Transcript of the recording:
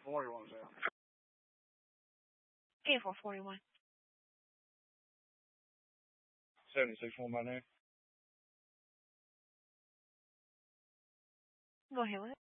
41, sir. A441. 76 1 by name. Go ahead with it.